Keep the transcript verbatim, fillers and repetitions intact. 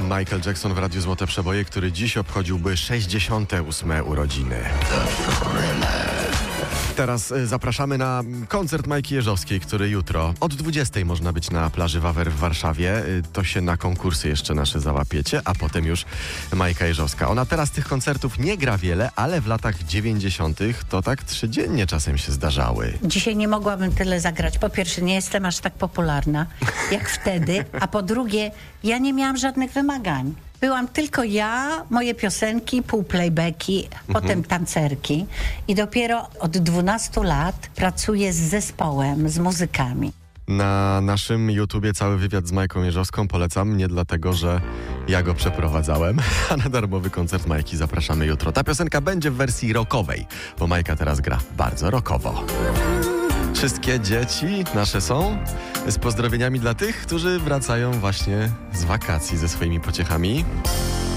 Michael Jackson w Radiu Złote Przeboje, który dziś obchodziłby sześćdziesiąte ósme urodziny. Teraz zapraszamy na koncert Majki Jeżowskiej, który jutro od dwudziestej można być na plaży Wawer w Warszawie. To się na konkursy jeszcze nasze załapiecie, a potem już Majka Jeżowska. Ona teraz tych koncertów nie gra wiele, ale w latach dziewięćdziesiątych to tak trzydziennie czasem się zdarzały. Dzisiaj nie mogłabym tyle zagrać. Po pierwsze, nie jestem aż tak popularna jak wtedy, a po drugie, ja nie miałam żadnych wymagań. Byłam tylko ja, moje piosenki, półplaybacki, mhm. potem tancerki i dopiero od dwunastu lat pracuję z zespołem, z muzykami. Na naszym YouTubie cały wywiad z Majką Jeżowską polecam, nie dlatego, że ja go przeprowadzałem, a na darmowy koncert Majki zapraszamy jutro. Ta piosenka będzie w wersji rockowej, bo Majka teraz gra bardzo rockowo. Wszystkie dzieci nasze są z pozdrowieniami dla tych, którzy wracają właśnie z wakacji ze swoimi pociechami.